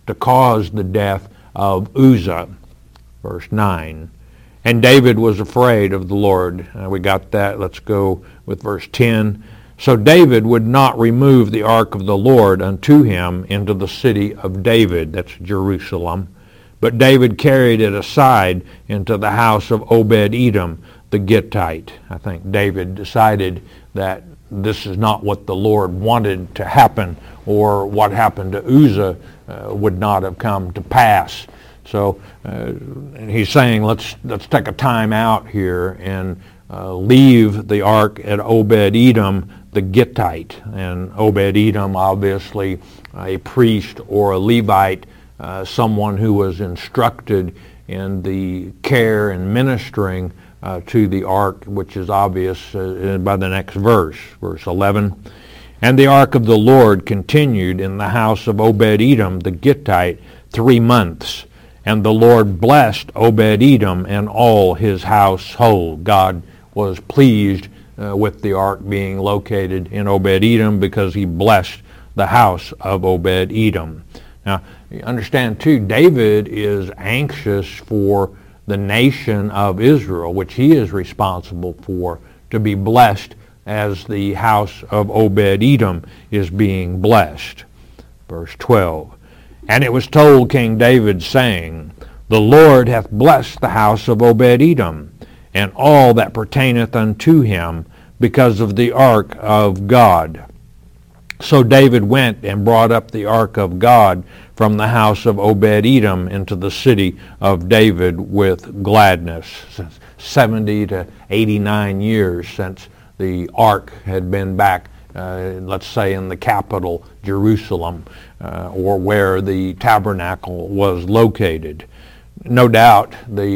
to cause the death of Uzzah. Verse 9. And David was afraid of the Lord. We got that. Let's go with verse 10. So David would not remove the ark of the Lord unto him into the city of David, that's Jerusalem, but David carried it aside into the house of Obed-Edom the Gittite. I think David decided that this is not what the Lord wanted to happen, or what happened to Uzzah would not have come to pass. So he's saying, let's take a time out here and leave the ark at Obed-Edom the Gittite. And Obed-Edom, obviously a priest or a Levite, someone who was instructed in the care and ministering to the ark, which is obvious by the next verse, verse 11. And the ark of the Lord continued in the house of Obed-Edom the Gittite 3 months. And the Lord blessed Obed-Edom and all his household. God was pleased with the ark being located in Obed-Edom because he blessed the house of Obed-Edom. Now, you understand too, David is anxious for the nation of Israel, which he is responsible for, to be blessed as the house of Obed-Edom is being blessed. Verse 12. And it was told King David, saying, The Lord hath blessed the house of Obed-Edom, and all that pertaineth unto him, because of the ark of God. So David went and brought up the ark of God from the house of Obed-Edom into the city of David with gladness. Since 70 to 89 years since the ark had been back, let's say in the capital, Jerusalem, or where the tabernacle was located. No doubt,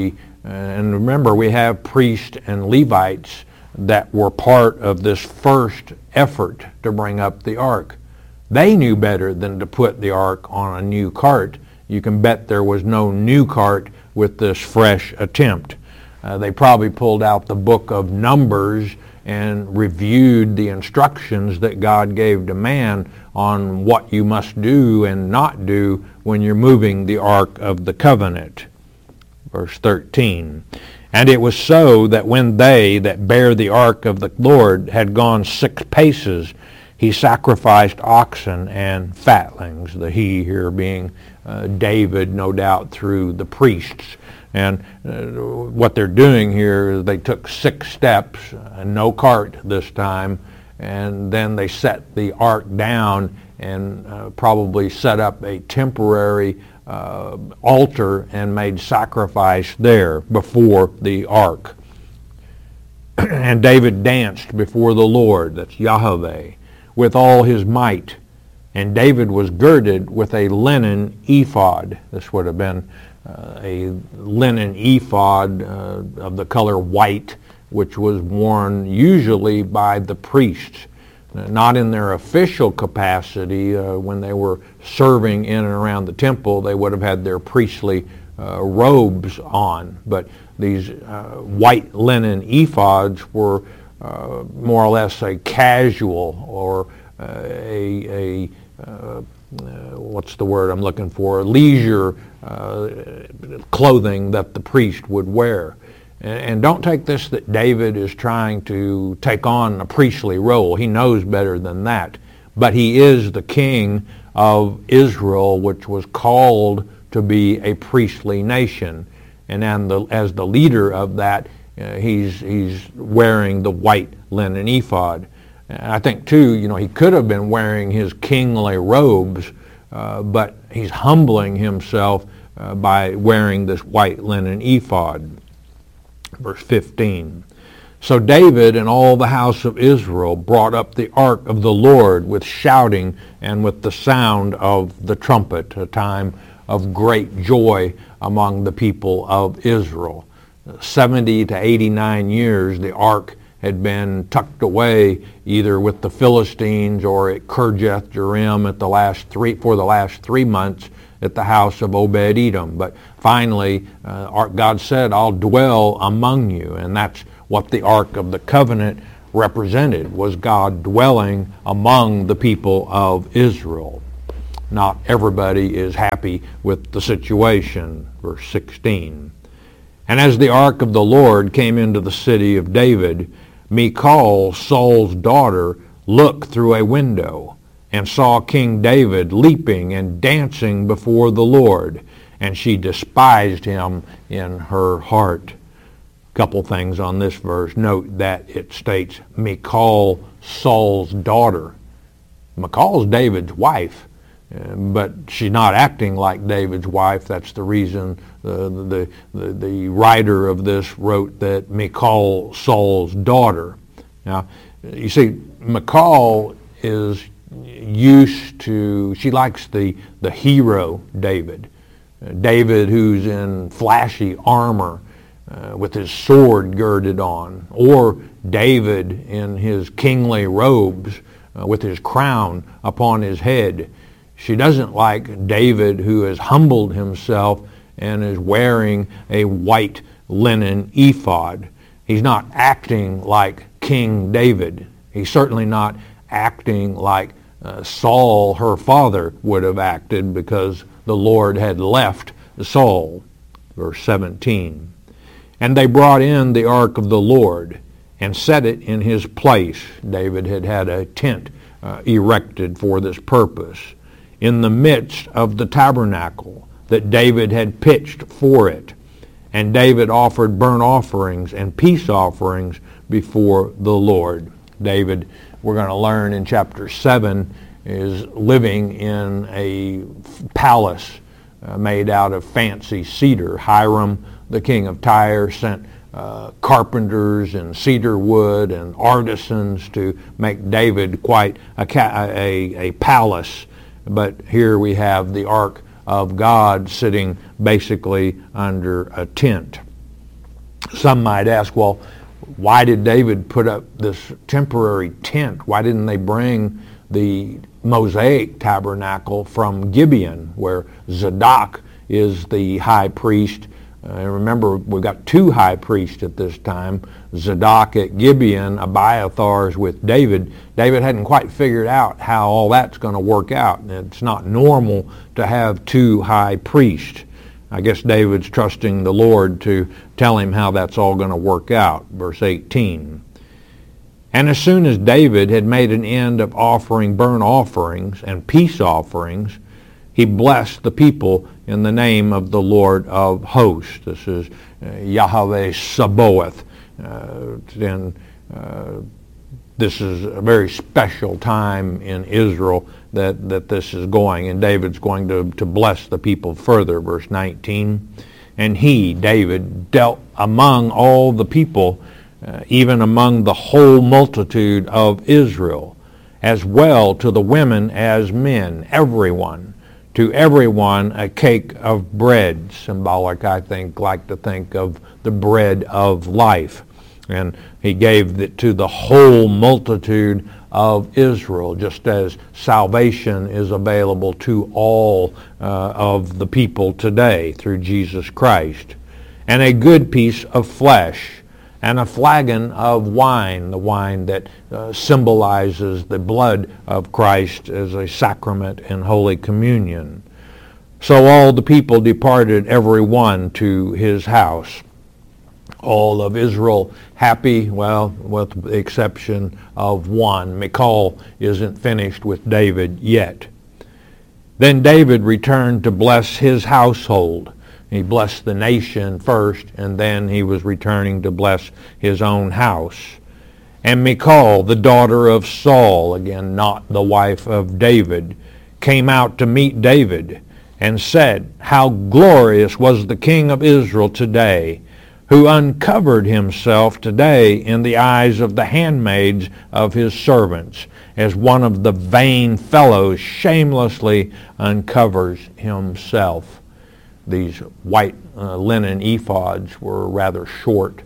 and remember, we have priests and Levites that were part of this first effort to bring up the ark. They knew better than to put the ark on a new cart. You can bet there was no new cart with this fresh attempt. They probably pulled out the book of Numbers and reviewed the instructions that God gave to man on what you must do and not do when you're moving the ark of the covenant. Verse 13. And it was so that when they that bare the ark of the Lord had gone 6 paces, he sacrificed oxen and fatlings, the he here being David, no doubt, through the priests. And what they're doing here is they took 6 steps, no cart this time, and then they set the ark down and probably set up a temporary altar and made sacrifice there before the ark. And David danced before the Lord, that's Yahweh, with all his might. And David was girded with a linen ephod. This would have been a linen ephod of the color white, which was worn usually by the priests. Not in their official capacity. When they were serving in and around the temple, they would have had their priestly robes on. But these white linen ephods were more or less a casual or what's the word I'm looking for? Leisure clothing that the priest would wear. And don't take this that David is trying to take on a priestly role. He knows better than that. But he is the king of Israel, which was called to be a priestly nation. And as the leader of that, he's wearing the white linen ephod. And I think, too, he could have been wearing his kingly robes, but he's humbling himself by wearing this white linen ephod. Verse 15. So David and all the house of Israel brought up the ark of the Lord with shouting and with the sound of the trumpet, a time of great joy among the people of Israel. 70 to 89 years the ark had been tucked away either with the Philistines or at Kirjath Jearim for the last 3 months at the house of Obed-Edom. But finally, God said, I'll dwell among you. And that's what the Ark of the Covenant represented, was God dwelling among the people of Israel. not everybody is happy with the situation. Verse 16. And as the ark of the Lord came into the city of David, Michal, Saul's daughter, looked through a window and saw King David leaping and dancing before the Lord, and she despised him in her heart. Couple things on this verse. Note that it states Michal, Saul's daughter. Michal's David's wife, but she's not acting like David's wife. That's the reason the writer of this wrote that Michal, Saul's daughter. Now, you see, Michal is used to, she likes the hero David. David who's in flashy armor with his sword girded on, or David in his kingly robes with his crown upon his head. She doesn't like David who has humbled himself and is wearing a white linen ephod. He's not acting like King David. He's certainly not acting like Saul, her father, would have acted, because the Lord had left Saul. Verse 17. And they brought in the ark of the Lord and set it in his place. David had had a tent erected for this purpose, in the midst of the tabernacle that David had pitched for it. And David offered burnt offerings and peace offerings before the Lord. David, we're going to learn in chapter 7, is living in a palace made out of fancy cedar. Hiram, the king of Tyre, sent carpenters and cedar wood and artisans to make David quite a palace. But here we have the ark of God sitting basically under a tent. Some might ask, well, why did David put up this temporary tent? Why didn't they bring the Mosaic tabernacle from Gibeon, where Zadok is the high priest? Remember, we've got two high priests at this time, Zadok at Gibeon, Abiathar's with David. David hadn't quite figured out how all that's going to work out. It's not normal to have two high priests. I guess David's trusting the Lord to tell him how that's all going to work out. Verse 18. And as soon as David had made an end of offering burnt offerings and peace offerings, he blessed the people in the name of the Lord of hosts. This is Yahweh Sabaoth. This is a very special time in Israel that this is going, and David's going to bless the people further. Verse 19. And he, David, dealt among all the people, even among the whole multitude of Israel, as well to the women as men, everyone. To everyone a cake of bread, symbolic, I think, like to think of the bread of life. And he gave it to the whole multitude of Israel, just as salvation is available to all of the people today through Jesus Christ. And a good piece of flesh, and a flagon of wine, the wine that symbolizes the blood of Christ as a sacrament in Holy Communion. So all the people departed, every one to his house. All of Israel happy, well, with the exception of one. Michal isn't finished with David yet. Then David returned to bless his household. He blessed the nation first, and then he was returning to bless his own house. And Michal, the daughter of Saul, again not the wife of David, came out to meet David and said, How glorious was the king of Israel today, who uncovered himself today in the eyes of the handmaids of his servants, as one of the vain fellows shamelessly uncovers himself. These white linen ephods were rather short.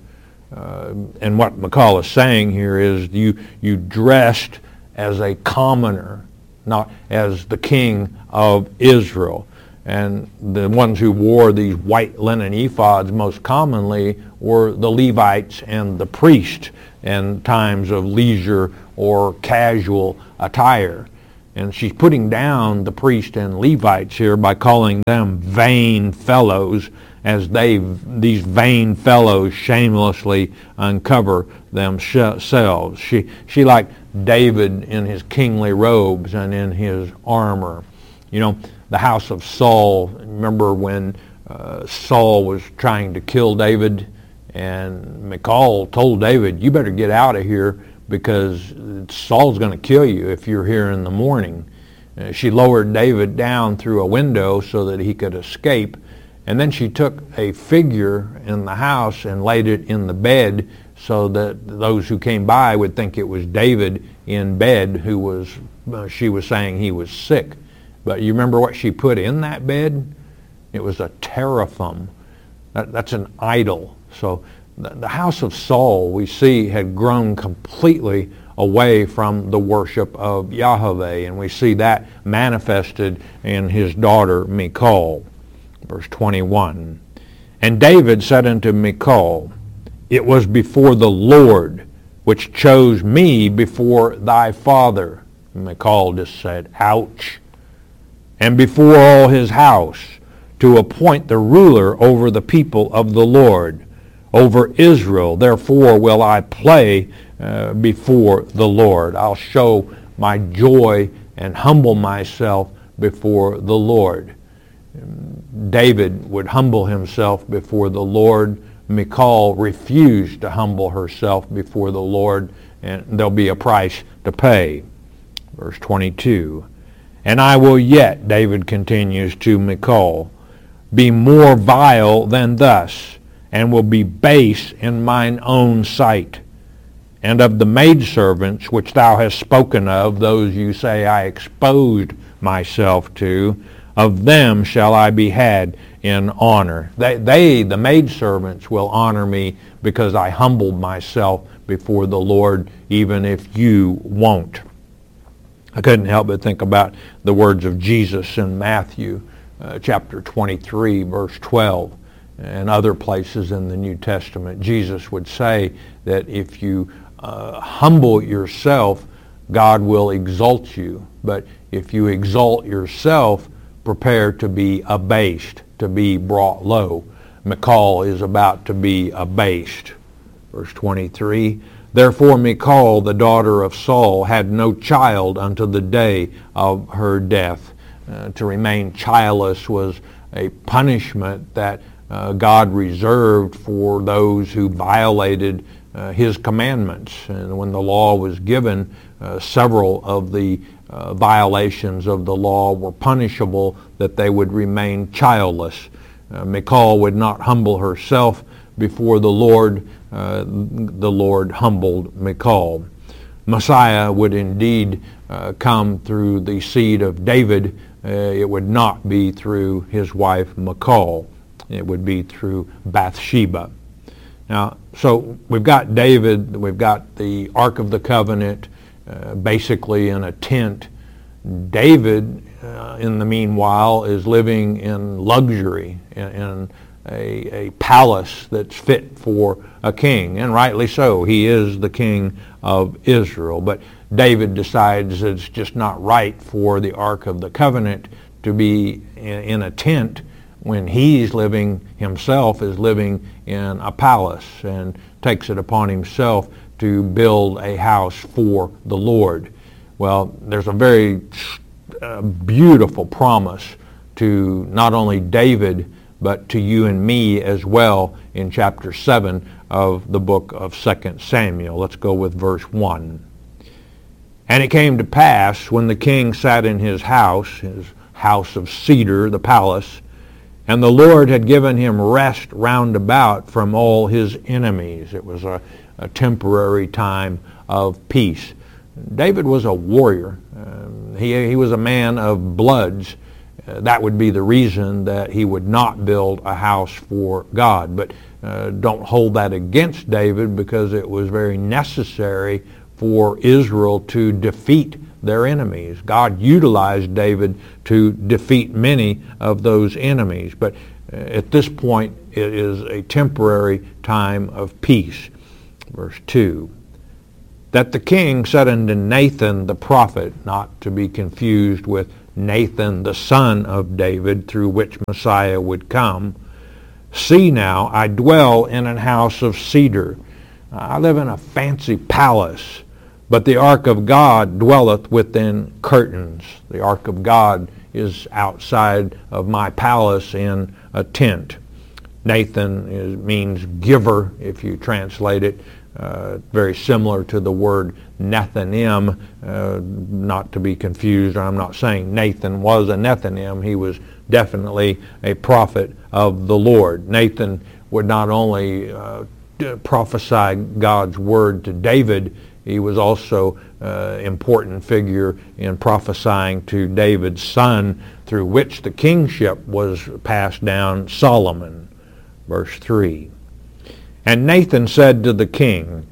And what Michal is saying here is you dressed as a commoner, not as the king of Israel. And the ones who wore these white linen ephods most commonly were the Levites and the priests in times of leisure or casual attire. And she's putting down the priests and Levites here by calling them vain fellows, as these vain fellows shamelessly uncover themselves. She like David in his kingly robes and in his armor. You know, the house of Saul, remember when Saul was trying to kill David, and Michal told David, you better get out of here because Saul's going to kill you if you're here in the morning. She lowered David down through a window so that he could escape, and then she took a figure in the house and laid it in the bed so that those who came by would think it was David in bed she was saying he was sick. But you remember what she put in that bed? It was a teraphim. That's an idol. So the house of Saul, we see, had grown completely away from the worship of Yahweh, and we see that manifested in his daughter Michal. Verse 21, and David said unto Michal, it was before the Lord which chose me before thy father. Michal just said, ouch. And before all his house, to appoint the ruler over the people of the Lord, over Israel. Therefore will I play before the Lord. I'll show my joy and humble myself before the Lord. David would humble himself before the Lord. Michal refused to humble herself before the Lord, and there'll be a price to pay. Verse 22, and I will yet, David continues to Michal, be more vile than thus, and will be base in mine own sight. And of the maidservants which thou hast spoken of, those you say I exposed myself to, of them shall I be had in honor. They, the maidservants, will honor me because I humbled myself before the Lord, even if you won't. I couldn't help but think about the words of Jesus in Matthew chapter 23, verse 12, and other places in the New Testament. Jesus would say that if you humble yourself, God will exalt you. But if you exalt yourself, prepare to be abased, to be brought low. Michal is about to be abased. Verse 23, therefore Michal, the daughter of Saul, had no child unto the day of her death. To remain childless was a punishment that God reserved for those who violated his commandments. And when the law was given, several of the violations of the law were punishable, that they would remain childless. Michal would not humble herself before the Lord. The Lord humbled Michal. Messiah would indeed come through the seed of David. It would not be through his wife Michal. It would be through Bathsheba. Now, so we've got David, we've got the Ark of the Covenant, basically in a tent. David, in the meanwhile, is living in luxury, in a palace that's fit for a king, and rightly so. He is the king of Israel. But David decides it's just not right for the Ark of the Covenant to be in a tent when he's living, himself is living in a palace, and takes it upon himself to build a house for the Lord. Well, there's a very beautiful promise to not only David, but to you and me as well in chapter 7 of the book of 2 Samuel. Let's go with verse 1. And it came to pass, when the king sat in his house of cedar, the palace, and the Lord had given him rest round about from all his enemies. It was a temporary time of peace. David was a warrior. He was a man of bloods. That would be the reason that he would not build a house for God. But don't hold that against David, because it was very necessary for Israel to defeat their enemies. God utilized David to defeat many of those enemies. But at this point, it is a temporary time of peace. Verse 2. that the king said unto Nathan the prophet, not to be confused with Nathan the son of David, through which Messiah would come, See now, I dwell in an house of cedar. I live in a fancy palace, but the ark of God dwelleth within curtains. The ark of God is outside of my palace in a tent. Nathan means giver, if you translate it. Very similar to the word Nethanim, not to be confused. I'm not saying Nathan was a Nethanim. He was definitely a prophet of the Lord. Nathan would not only prophesy God's word to David, he was also an important figure in prophesying to David's son, through which the kingship was passed down, Solomon. Verse 3. And Nathan said to the king,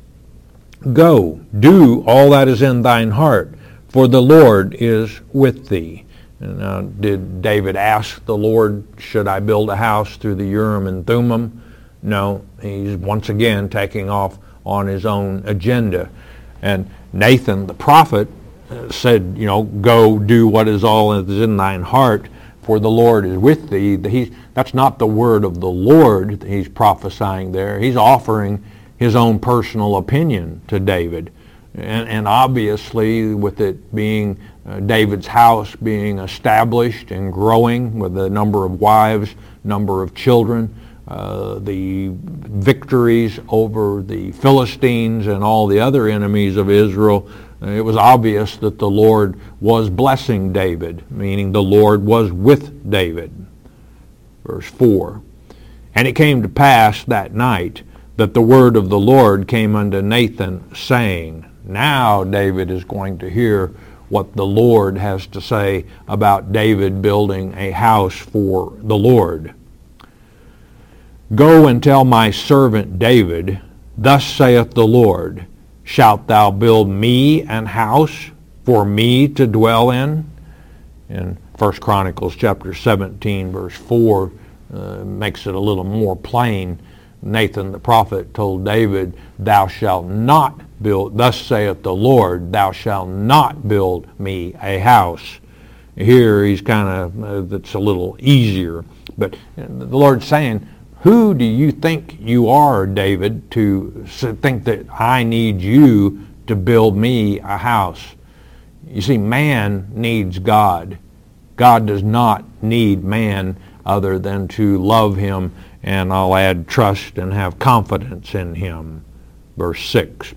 Go, do all that is in thine heart, for the Lord is with thee. Now, did David ask the Lord, should I build a house through the Urim and Thummim? No, he's once again taking off on his own agenda. And Nathan the prophet said, go do what is all that is in thine heart, for the Lord is with thee. That's not the word of the Lord he's prophesying there. He's offering his own personal opinion to David. And obviously, with it being David's house being established and growing with a number of wives, number of children, the victories over the Philistines and all the other enemies of Israel, it was obvious that the Lord was blessing David, meaning the Lord was with David. Verse 4. And it came to pass that night that the word of the Lord came unto Nathan, saying, Now David is going to hear what the Lord has to say about David building a house for the Lord. Go and tell my servant David, Thus saith the Lord, Shalt thou build me an house for me to dwell in? In 1 Chronicles chapter 17, verse 4, makes it a little more plain. Nathan the prophet told David, Thou shalt not build, thus saith the Lord, Thou shalt not build me a house. Here he's it's a little easier. But the Lord's saying, who do you think you are, David, to think that I need you to build me a house? You see, man needs God. God does not need man other than to love him, and I'll add trust and have confidence in him. Verse 6.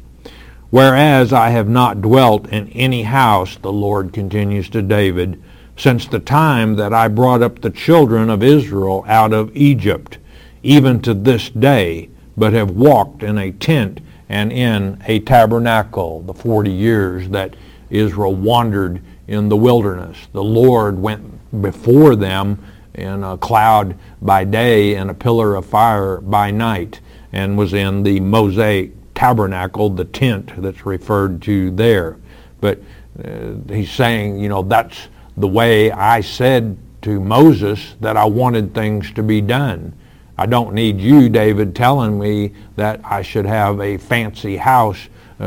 Whereas I have not dwelt in any house, the Lord continues to David, since the time that I brought up the children of Israel out of Egypt, even to this day, but have walked in a tent and in a tabernacle. The 40 years that Israel wandered in the wilderness, the Lord went before them in a cloud by day and a pillar of fire by night, and was in the Mosaic tabernacle, the tent that's referred to there. But he's saying, that's the way I said to Moses that I wanted things to be done. I don't need you, David, telling me that I should have a fancy house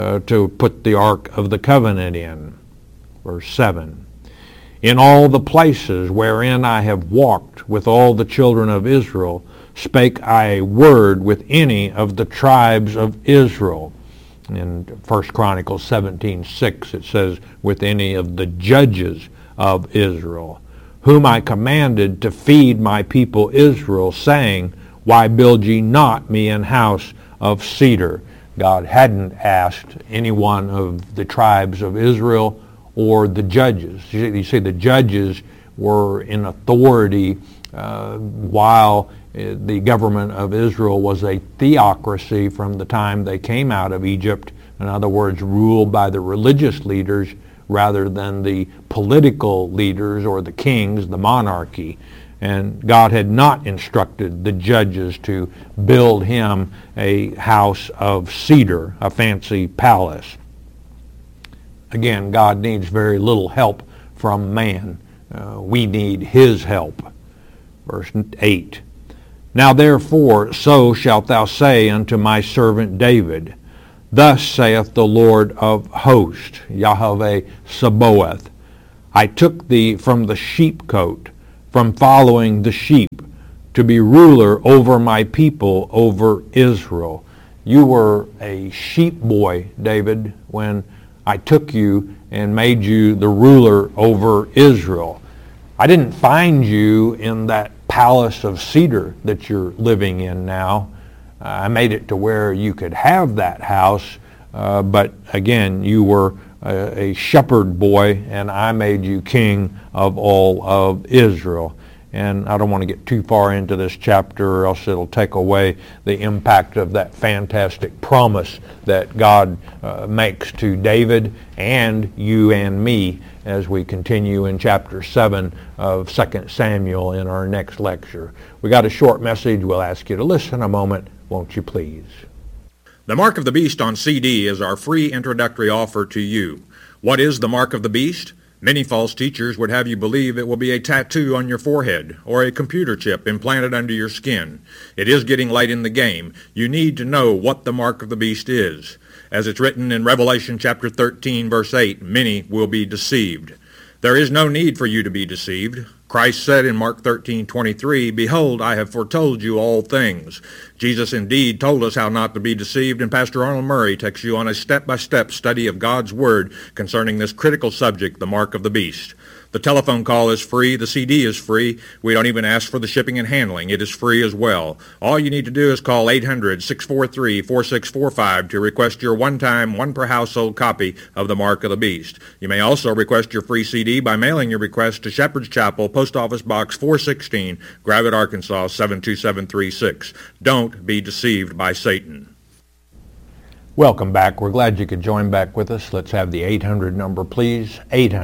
to put the Ark of the Covenant in. Verse 7. In all the places wherein I have walked with all the children of Israel, spake I a word with any of the tribes of Israel. In 1 Chronicles 17:6 it says, with any of the judges of Israel, whom I commanded to feed my people Israel, saying, Why build ye not me an house of cedar? God hadn't asked any one of the tribes of Israel or the judges. You see, the judges were in authority while the government of Israel was a theocracy from the time they came out of Egypt. In other words, ruled by the religious leaders rather than the political leaders or the kings, the monarchy. And God had not instructed the judges to build him a house of cedar, a fancy palace. Again, God needs very little help from man. We need his help. Verse 8. Now therefore, so shalt thou say unto my servant David, Thus saith the Lord of hosts, Yahweh Sabaoth, I took thee from the sheepcote, from following the sheep, to be ruler over my people, over Israel. You were a sheep boy, David, when I took you and made you the ruler over Israel. I didn't find you in that palace of cedar that you're living in now. I made it to where you could have that house, but again, you were a shepherd boy, and I made you king of all of Israel. And I don't want to get too far into this chapter, or else it'll take away the impact of that fantastic promise that God makes to David and you and me as we continue in chapter 7 of 2 Samuel in our next lecture. We got a short message. We'll ask you to listen a moment, won't you please? The Mark of the Beast on CD is our free introductory offer to you. What is the Mark of the Beast? Many false teachers would have you believe it will be a tattoo on your forehead or a computer chip implanted under your skin. It is getting late in the game. You need to know what the Mark of the Beast is. As it's written in Revelation chapter 13, verse 8, many will be deceived. There is no need for you to be deceived. Christ said in Mark 13:23, Behold, I have foretold you all things. Jesus indeed told us how not to be deceived, and Pastor Arnold Murray takes you on a step-by-step study of God's Word concerning this critical subject, the Mark of the Beast. The telephone call is free. The CD is free. We don't even ask for the shipping and handling. It is free as well. All you need to do is call 800-643-4645 to request your one-time, one-per-household copy of the Mark of the Beast. You may also request your free CD by mailing your request to Shepherd's Chapel, Post Office Box 416, Gravette, Arkansas 72736. Don't be deceived by Satan. Welcome back. We're glad you could join back with us. Let's have the 800 number, please.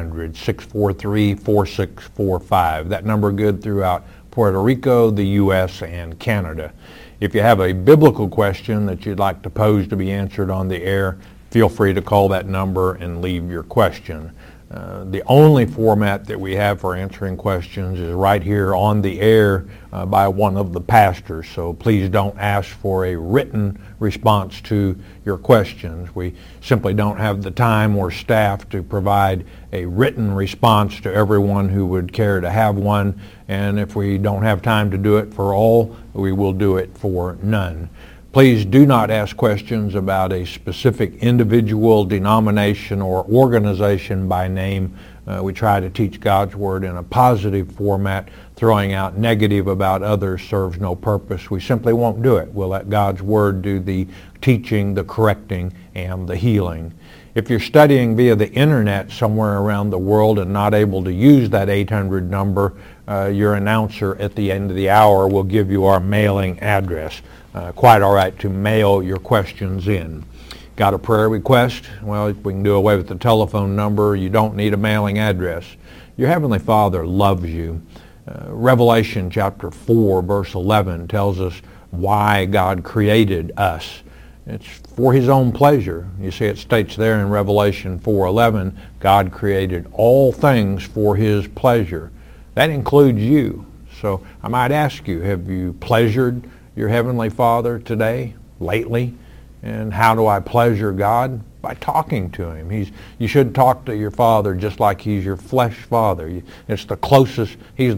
800-643-4645. That number good throughout Puerto Rico, the U.S., and Canada. If you have a biblical question that you'd like to pose to be answered on the air, feel free to call that number and leave your question. The only format that we have for answering questions is right here on the air by one of the pastors. So please don't ask for a written response to your questions. We simply don't have the time or staff to provide a written response to everyone who would care to have one. And if we don't have time to do it for all, we will do it for none. Please do not ask questions about a specific individual, denomination, or organization by name. We try to teach God's Word in a positive format. Throwing out negative about others serves no purpose. We simply won't do it. We'll let God's Word do the teaching, the correcting, and the healing. If you're studying via the internet somewhere around the world and not able to use that 800 number, your announcer at the end of the hour will give you our mailing address. Quite all right to mail your questions in. Got a prayer request? Well, we can do away with the telephone number. You don't need a mailing address. Your Heavenly Father loves you. Revelation chapter 4, verse 11 tells us why God created us. It's for His own pleasure. You see, it states there in Revelation 4:11, God created all things for His pleasure. That includes you. So I might ask you, have you pleasured your Heavenly Father today, lately? And how do I pleasure God? By talking to Him. You should talk to your Father just like He's your flesh father. He's the closest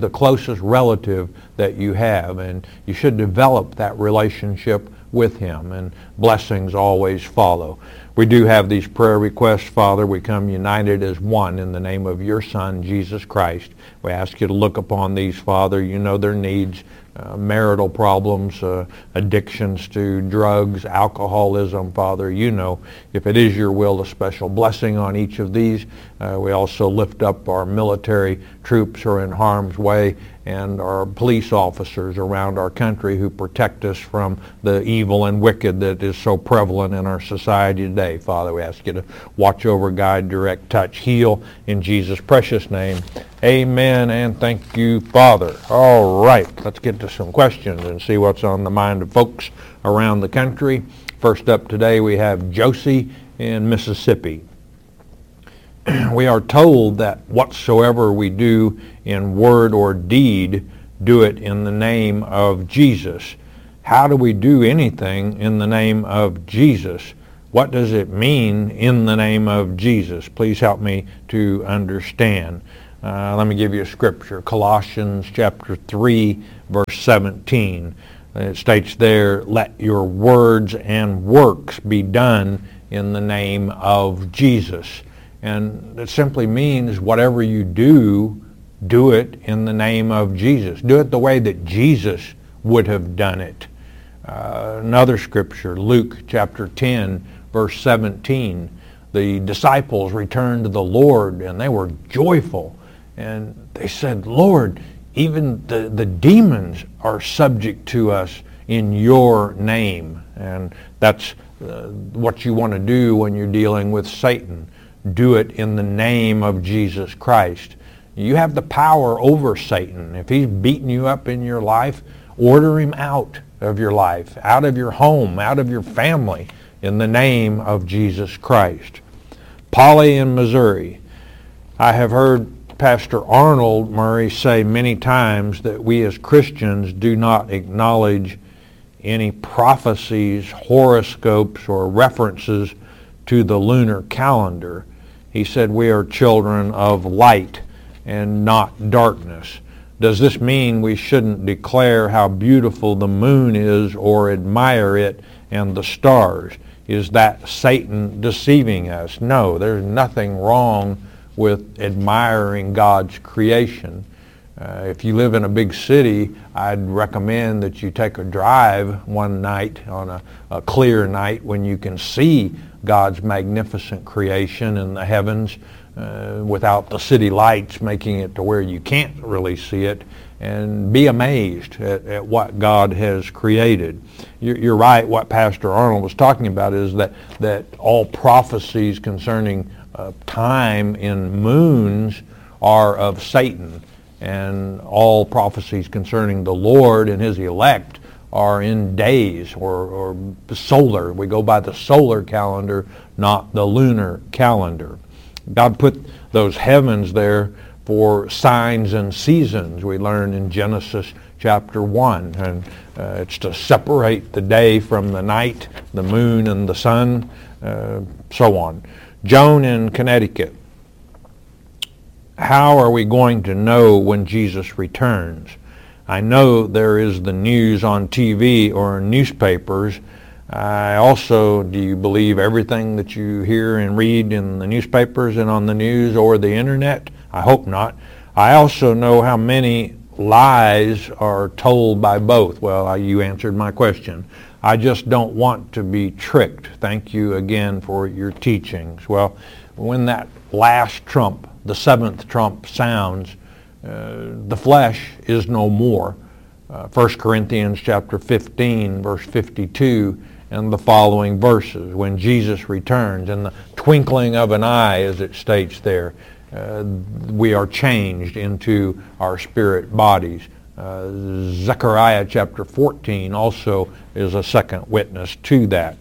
relative that you have, and you should develop that relationship with Him, and blessings always follow. We do have these prayer requests, Father. We come united as one in the name of your Son, Jesus Christ. We ask you to look upon these, Father. You know their needs. Marital problems, addictions to drugs, alcoholism, Father. You know, if it is your will, a special blessing on each of these. We also lift up our military troops who are in harm's way and our police officers around our country who protect us from the evil and wicked that is so prevalent in our society today. Father, we ask you to watch over, guide, direct, touch, heal in Jesus' precious name. Amen, and thank you, Father. All right, let's get to some questions and see what's on the mind of folks around the country. First up today, we have Josie in Mississippi. We are told that whatsoever we do in word or deed, do it in the name of Jesus. How do we do anything in the name of Jesus? What does it mean in the name of Jesus? Please help me to understand. Let me give you a scripture. Colossians chapter 3, verse 17. It states there, let your words and works be done in the name of Jesus. And it simply means whatever you do, do it in the name of Jesus. Do it the way that Jesus would have done it. Another scripture, Luke chapter 10, verse 17. The disciples returned to the Lord and they were joyful. And they said, Lord, even the demons are subject to us in your name. And that's what you want to do when you're dealing with Satan. Do it in the name of Jesus Christ. You have the power over Satan. If he's beating you up in your life, order him out of your life, out of your home, out of your family, in the name of Jesus Christ. Polly in Missouri. I have heard Pastor Arnold Murray say many times that we as Christians do not acknowledge any prophecies, horoscopes, or references to the lunar calendar. He said we are children of light and not darkness. Does this mean we shouldn't declare how beautiful the moon is or admire it and the stars? Is that Satan deceiving us? No, there's nothing wrong with admiring God's creation. If you live in a big city, I'd recommend that you take a drive one night on a clear night when you can see God's magnificent creation in the heavens without the city lights making it to where you can't really see it, and be amazed at what God has created. You're right, what Pastor Arnold was talking about is that all prophecies concerning time in moons are of Satan, and all prophecies concerning the Lord and his elect are in days or solar. We go by the solar calendar, not the lunar calendar. God put those heavens there for signs and seasons. We learn in Genesis chapter 1, and it's to separate the day from the night, the moon and the sun, so on. Joan in Connecticut. How are we going to know when Jesus returns? I know there is the news on TV or newspapers. Do you believe everything that you hear and read in the newspapers and on the news or the internet? I hope not. I also know how many lies are told by both. Well, you answered my question. I just don't want to be tricked. Thank you again for your teachings. Well, when that last trump, the seventh trump sounds, the flesh is no more. 1 Corinthians chapter 15, verse 52, and the following verses. When Jesus returns, in the twinkling of an eye, as it states there, we are changed into our spirit bodies. Zechariah chapter 14 also is a second witness to that.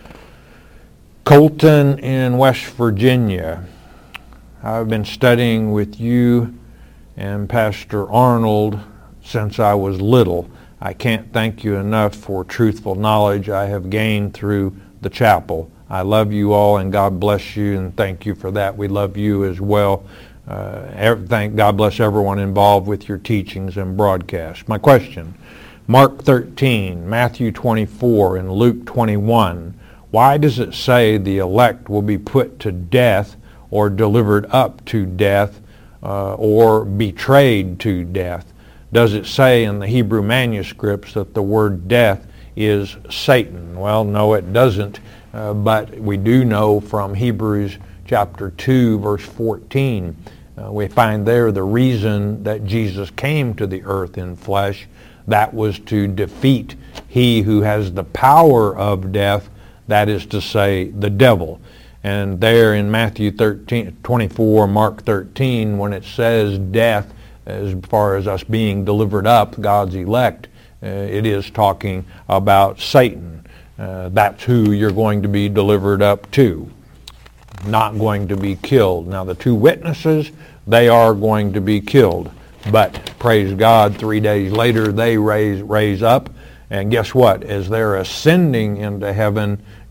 Colton in West Virginia. I've been studying with you and Pastor Arnold since I was little. I can't thank you enough for truthful knowledge I have gained through the chapel. I love you all, and God bless you, and thank you for that. We love you as well. God bless everyone involved with your teachings and broadcasts. My question, Mark 13, Matthew 24, and Luke 21. Why does it say the elect will be put to death or delivered up to death or betrayed to death? Does it say in the Hebrew manuscripts that the word death is Satan? Well, no, it doesn't. But we do know from Hebrews chapter 2, verse 14, we find there the reason that Jesus came to the earth in flesh. That was to defeat he who has the power of death, that is to say, the devil. And there in Matthew 24, Mark 13, when it says death, as far as us being delivered up, God's elect, it is talking about Satan. That's who you're going to be delivered up to, not going to be killed. Now the two witnesses, they are going to be killed. But praise God, 3 days later they raise up. And guess what? As they're ascending into heaven,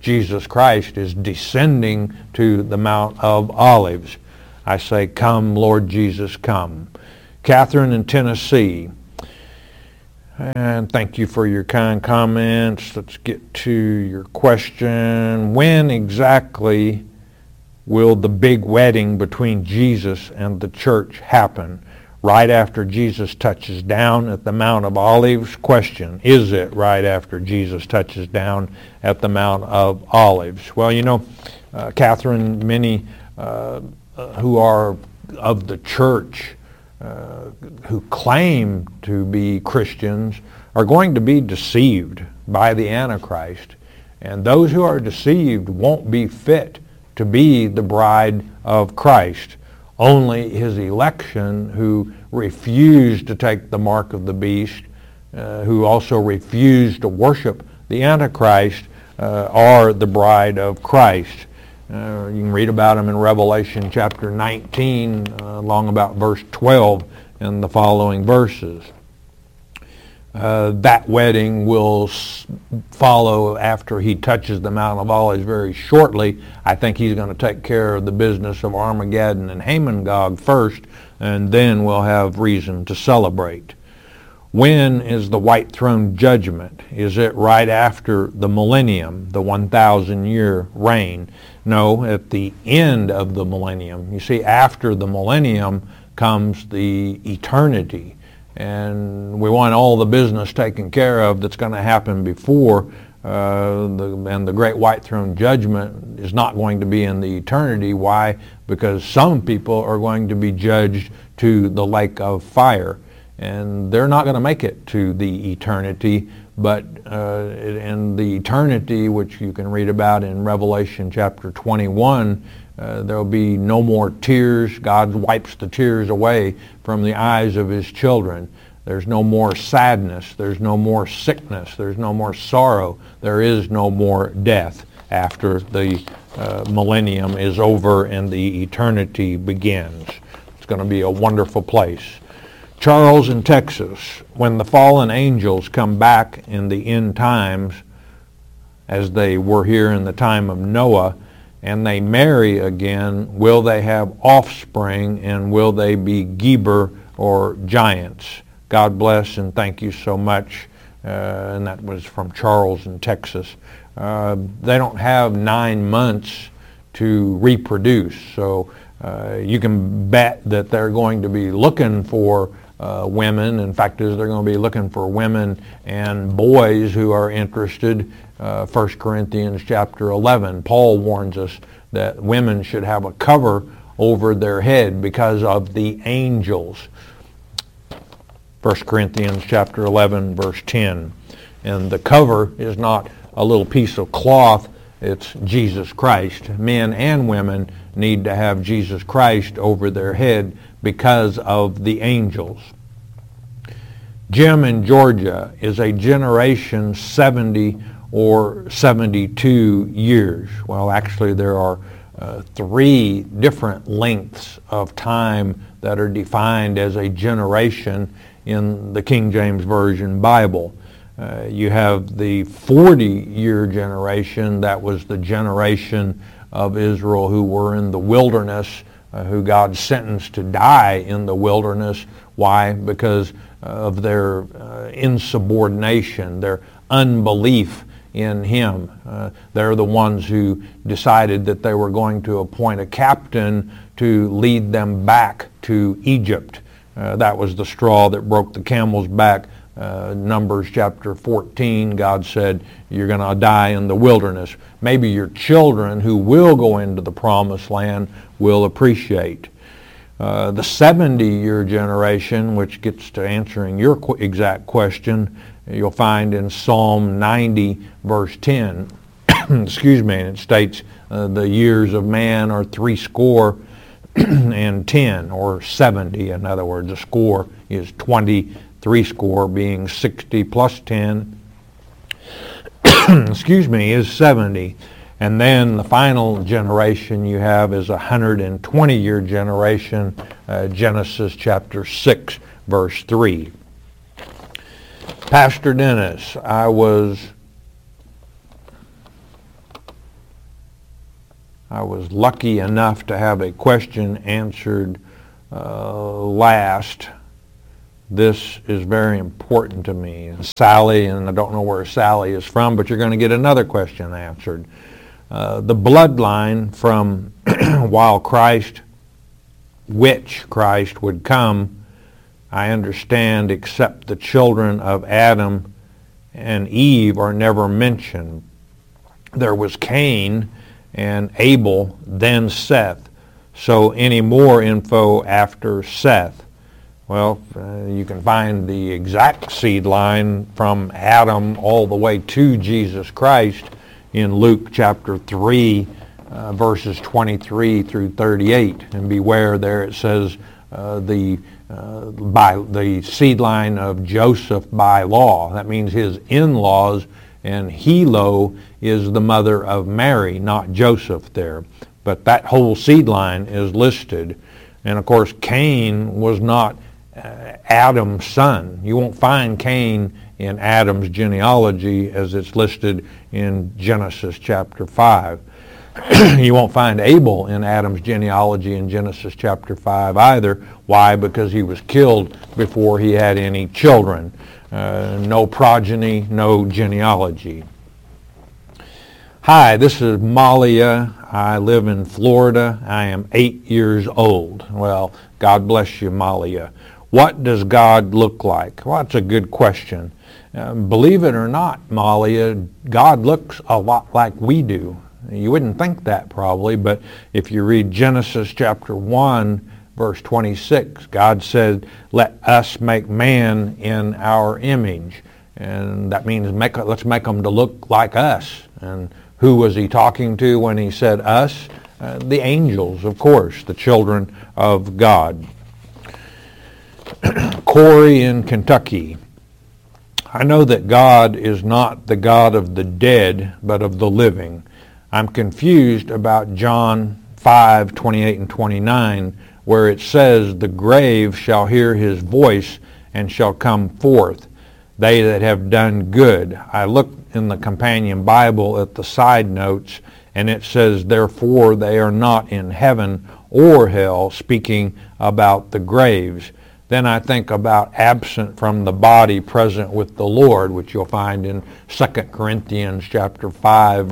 Jesus Christ is descending to the Mount of Olives. I say, come, Lord Jesus, come. Catherine in Tennessee. And thank you for your kind comments. Let's get to your question. When exactly will the big wedding between Jesus and the church happen? Right after Jesus touches down at the Mount of Olives? Question, is it right after Jesus touches down at the Mount of Olives? Well, you know, Catherine, many who are of the church, who claim to be Christians, are going to be deceived by the Antichrist. And those who are deceived won't be fit to be the bride of Christ. Only his election, who refused to take the mark of the beast, who also refused to worship the Antichrist, are the bride of Christ. You can read about them in Revelation chapter 19, along about verse 12 and the following verses. That wedding will follow after he touches the Mount of Olives very shortly. I think he's going to take care of the business of Armageddon and Hamon-Gog first, and then we'll have reason to celebrate. When is the white throne judgment? Is it right after the millennium, the 1,000-year reign? No, at the end of the millennium. You see, after the millennium comes the eternity. And we want all the business taken care of that's going to happen before, and the great white throne judgment is not going to be in the eternity. Why? Because some people are going to be judged to the lake of fire, and they're not going to make it to the eternity. But in the eternity, which you can read about in Revelation chapter 21, there will be no more tears. God wipes the tears away from the eyes of his children. There's no more sadness. There's no more sickness. There's no more sorrow. There is no more death after the millennium is over and the eternity begins. It's going to be a wonderful place. Charles in Texas, when the fallen angels come back in the end times, as they were here in the time of Noah, and they marry again, will they have offspring, and will they be Geber or giants? God bless, and thank you so much. And that was from Charles in Texas. They don't have 9 months to reproduce, so you can bet that they're going to be looking for women. In fact, they're going to be looking for women and boys who are interested. 1 Corinthians chapter 11, Paul warns us that women should have a cover over their head because of the angels. 1 Corinthians chapter 11, verse 10. And the cover is not a little piece of cloth, it's Jesus Christ. Men and women need to have Jesus Christ over their head because of the angels. Jim in Georgia, is a generation 70 or 72 years? Well, actually there are 3 different lengths of time that are defined as a generation in the King James Version Bible. You have the 40-year generation. That was the generation of Israel who were in the wilderness, who God sentenced to die in the wilderness. Why? Because of their insubordination, their unbelief in him. They're the ones who decided that they were going to appoint a captain to lead them back to Egypt. That was the straw that broke the camel's back. Numbers chapter 14, God said, you're going to die in the wilderness. Maybe your children who will go into the promised land will appreciate. The 70-year generation, which gets to answering your exact question, you'll find in Psalm 90, verse 10. Excuse me, and it states the years of man are 70, and 10, or 70. In other words, a score is 20, 70 being 60 plus 10, excuse me, is 70. And then the final generation you have is a 120-year generation, Genesis chapter 6, verse 3. Pastor Dennis, I was I was lucky enough to have a question answered last. This is very important to me. Sally, and I don't know where Sally is from, but you're going to get another question answered. The bloodline from which Christ would come, I understand, except the children of Adam and Eve are never mentioned. There was Cain and Abel, then Seth. So any more info after Seth? Well, you can find the exact seed line from Adam all the way to Jesus Christ in Luke chapter 3, verses 23 through 38. And beware, there it says the seed line of Joseph by law. That means his in-laws, and Helo is the mother of Mary, not Joseph there. But that whole seed line is listed. And of course, Cain was not Adam's son. You won't find Cain in Adam's genealogy as it's listed in Genesis chapter 5. You won't find Abel in Adam's genealogy in Genesis chapter 5 either. Why? Because he was killed before he had any children. No progeny, no genealogy. Hi, this is Malia. I live in Florida. I am 8 years old. Well, God bless you, Malia. What does God look like? Well, that's a good question. Believe it or not, Malia, God looks a lot like we do. You wouldn't think that probably, but if you read Genesis chapter 1, verse 26, God said, "Let us make man in our image." And that means let's make them to look like us. And who was he talking to when he said us? The angels, of course, the children of God. Corey in Kentucky. I know that God is not the God of the dead, but of the living. I'm confused about John 5:28 and 29, where it says, "The grave shall hear his voice and shall come forth, they that have done good." I looked in the companion Bible at the side notes, and it says, "Therefore they are not in heaven or hell," speaking about the graves. Then I think about absent from the body, present with the Lord, which you'll find in 2 Corinthians chapter 5,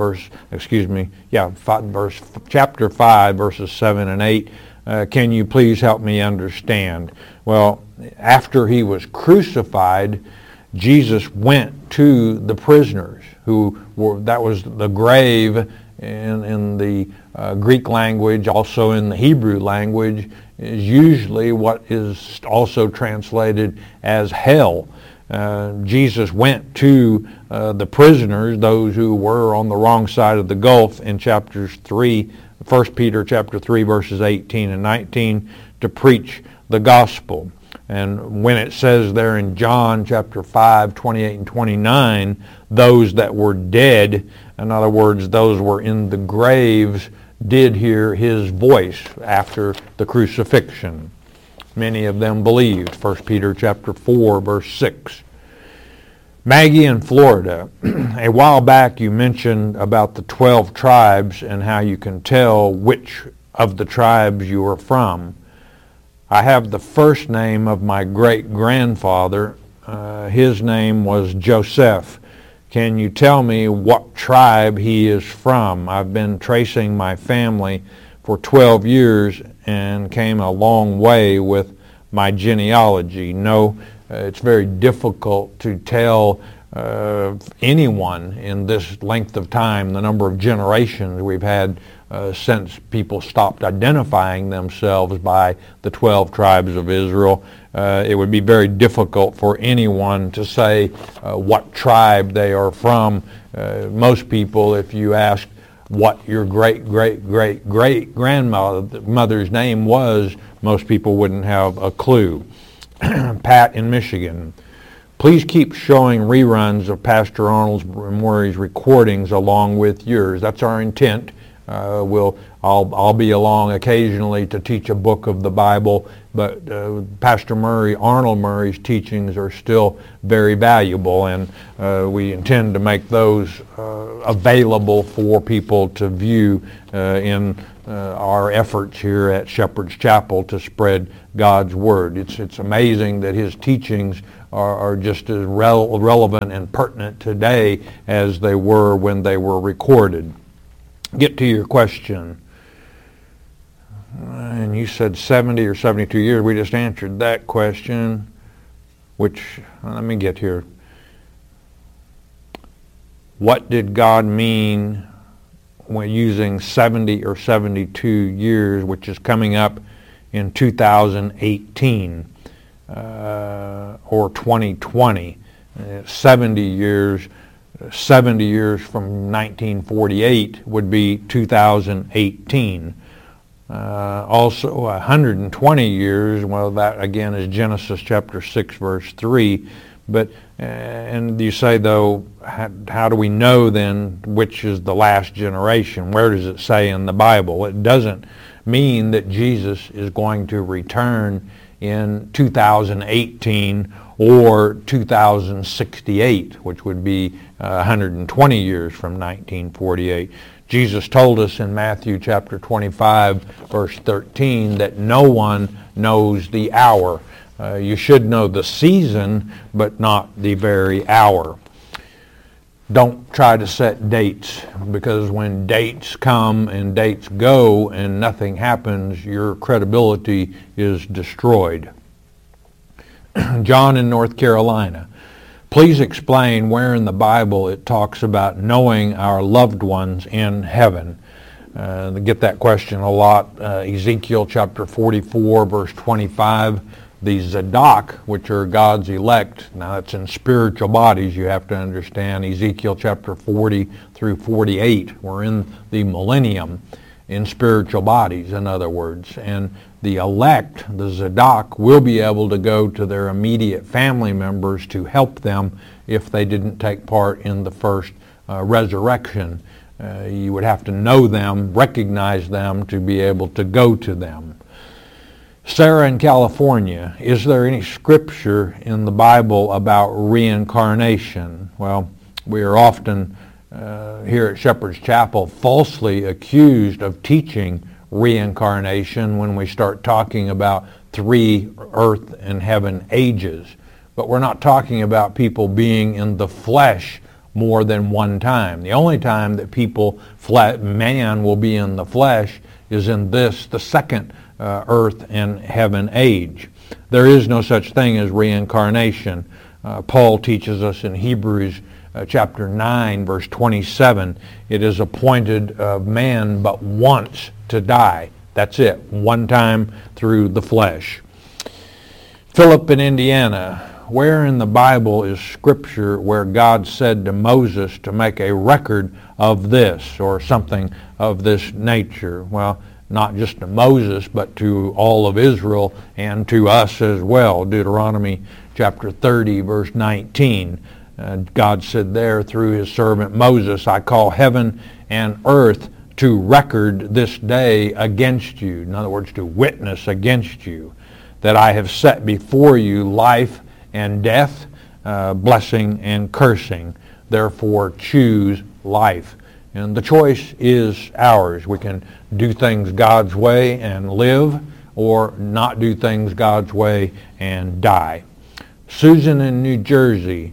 chapter 5, verses 7 and 8. Can you please help me understand? Well, after he was crucified, Jesus went to the prisoners that was the grave in the Greek language, also in the Hebrew language, is usually what is also translated as hell. Jesus went to the prisoners, those who were on the wrong side of the gulf, in chapters 3, 1 Peter chapter 3, verses 18 and 19, to preach the gospel. And when it says there in John chapter 5, 28 and 29, those that were dead, in other words, those were in the graves, did hear his voice after the crucifixion. Many of them believed. 1 Peter chapter 4, verse 6. Maggie in Florida. A while back you mentioned about the 12 tribes and how you can tell which of the tribes you are from. I have the first name of my great-grandfather. His name was Joseph. Can you tell me what tribe he is from? I've been tracing my family for 12 years and came a long way with my genealogy. No, it's very difficult to tell anyone in this length of time, the number of generations we've had since people stopped identifying themselves by the 12 tribes of Israel. It would be very difficult for anyone to say what tribe they are from. Most people, if you asked what your great-great-great-great-grandmother's name was, most people wouldn't have a clue. Pat in Michigan. Please keep showing reruns of Pastor Arnold Murray's recordings along with yours. That's our intent. I'll be along occasionally to teach a book of the Bible, but Pastor Murray, Arnold Murray's teachings are still very valuable, and we intend to make those available for people to view in our efforts here at Shepherd's Chapel to spread God's Word. It's amazing that his teachings are just as relevant and pertinent today as they were when they were recorded. Get to your question. And you said 70 or 72 years. We just answered that question, which, let me get here. What did God mean when using 70 or 72 years, which is coming up in 2018 or 2020? 70 years from 1948 would be 2018. Also 120 years, well, that again is Genesis chapter 6 verse 3. But and you say, though, how do we know then which is the last generation? Where does it say in the Bible? It doesn't mean that Jesus is going to return in 2018 or 2068, which would be 120 years from 1948. Jesus told us in Matthew chapter 25, verse 13, that no one knows the hour. You should know the season, but not the very hour. Don't try to set dates, because when dates come and dates go and nothing happens, your credibility is destroyed. John in North Carolina. Please explain where in the Bible it talks about knowing our loved ones in heaven. Get that question a lot. Ezekiel chapter 44, verse 25. The Zadok, which are God's elect, now it's in spiritual bodies, you have to understand. Ezekiel chapter 40 through 48. We're in the millennium in spiritual bodies, in other words. And the elect, the Zadok, will be able to go to their immediate family members to help them if they didn't take part in the first resurrection. You would have to know them, recognize them, to be able to go to them. Sarah in California, is there any scripture in the Bible about reincarnation? Well, we are often here at Shepherd's Chapel falsely accused of teaching reincarnation when we start talking about 3 earth and heaven ages. But we're not talking about people being in the flesh more than one time. The only time that man will be in the flesh is in the second earth and heaven age. There is no such thing as reincarnation. Paul teaches us in Hebrews chapter 9, verse 27, it is appointed of man but once to die. That's it, one time through the flesh. Philip in Indiana, where in the Bible is scripture where God said to Moses to make a record of this or something of this nature? Well, not just to Moses, but to all of Israel and to us as well. Deuteronomy chapter 30, verse 19. God said there through his servant Moses, I call heaven and earth to record this day against you. In other words, to witness against you, that I have set before you life and death, blessing and cursing. Therefore choose life. And the choice is ours. We can do things God's way and live, or not do things God's way and die. Susan in New Jersey,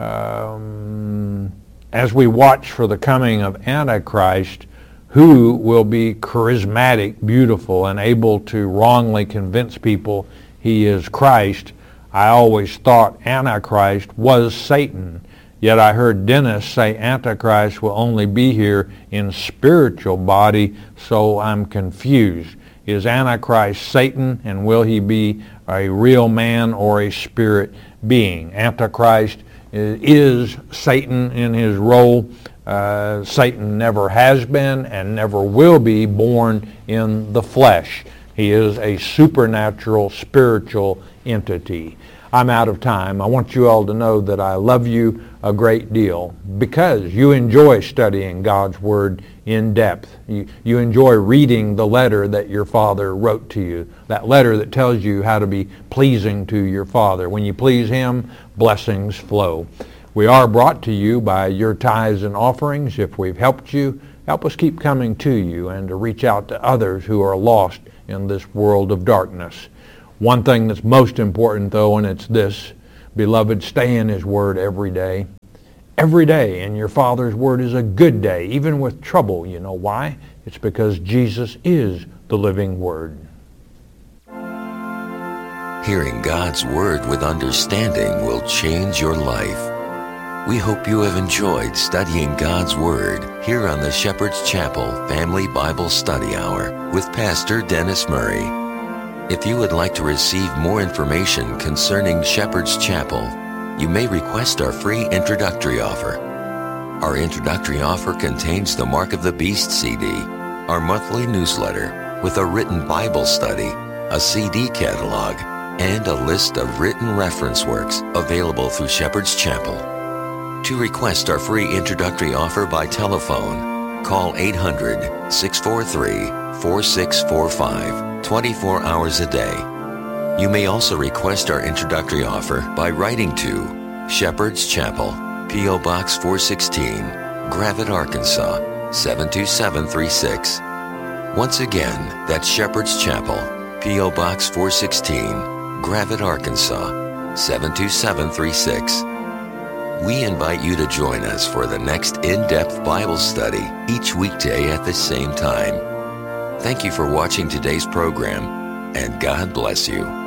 as we watch for the coming of Antichrist, who will be charismatic, beautiful, and able to wrongly convince people he is Christ, I always thought Antichrist was Satan. Yet I heard Dennis say Antichrist will only be here in spiritual body, so I'm confused. Is Antichrist Satan, and will he be a real man or a spirit being? Antichrist is Satan in his role. Satan never has been and never will be born in the flesh. He is a supernatural, spiritual entity. I'm out of time. I want you all to know that I love you a great deal because you enjoy studying God's Word in depth. You enjoy reading the letter that your Father wrote to you, that letter that tells you how to be pleasing to your Father. When you please Him, blessings flow. We are brought to you by your tithes and offerings. If we've helped you, help us keep coming to you and to reach out to others who are lost in this world of darkness. One thing that's most important, though, and it's this: beloved, stay in His Word every day. Every day in your Father's Word is a good day, even with trouble. You know why? It's because Jesus is the living Word. Hearing God's Word with understanding will change your life. We hope you have enjoyed studying God's Word here on the Shepherd's Chapel Family Bible Study Hour with Pastor Dennis Murray. If you would like to receive more information concerning Shepherd's Chapel, you may request our free introductory offer. Our introductory offer contains the Mark of the Beast CD, our monthly newsletter with a written Bible study, a CD catalog, and a list of written reference works available through Shepherd's Chapel. To request our free introductory offer by telephone, call 800-643-4645, 24 hours a day. You may also request our introductory offer by writing to Shepherd's Chapel, P.O. Box 416, Gravette, Arkansas, 72736. Once again, that's Shepherd's Chapel, P.O. Box 416, Gravette, Arkansas, 72736. We invite you to join us for the next in-depth Bible study each weekday at the same time. Thank you for watching today's program, and God bless you.